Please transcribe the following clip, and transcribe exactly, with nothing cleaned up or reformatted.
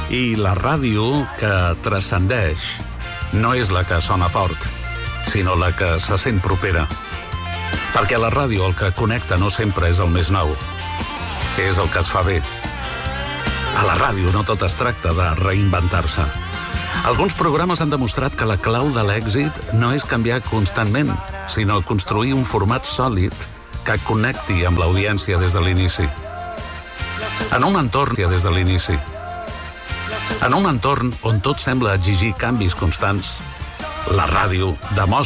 I la ràdio que transcendeix no és la que sona fort, sinó la que se sent propera. Perquè la ràdio el que connecta no sempre és el més nou, és el que es fa bé. A la ràdio no tot es tracta de reinventar-se. Alguns programes han demostrat que la clau de l'èxit no és canviar constantment, sinó construir un format sòlid que connecti amb l'audiència des de l'inici. En un entorn des de l'inici. En un entorn on tot sembla exigir canvis constants, la ràdio demostra